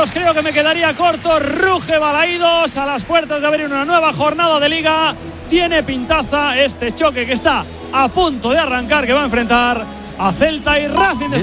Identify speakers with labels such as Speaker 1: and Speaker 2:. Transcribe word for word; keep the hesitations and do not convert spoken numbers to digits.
Speaker 1: minutos creo que me quedaría corto. Ruge Balaídos a las puertas de abrir una nueva jornada de Liga. Tiene pintaza este choque que está a punto de arrancar, que va a enfrentar a Celta y Racing de